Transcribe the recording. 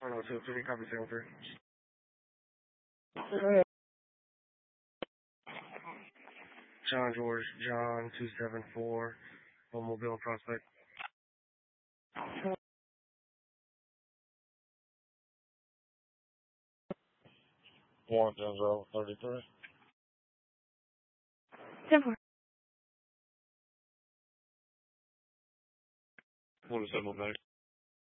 Hello, 2-3, copy 7-3. John George, John 274, Mobile Prospect. 1 Denzel 33. 10-4. 47 back.